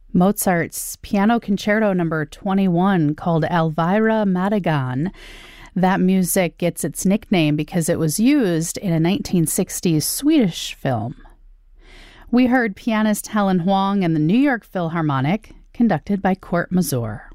Mozart's Piano Concerto No. 21, called Elvira Madigan. That music gets its nickname because it was used in a 1960s Swedish film. We heard pianist Helen Hoang and the New York Philharmonic, conducted by Kurt Masur.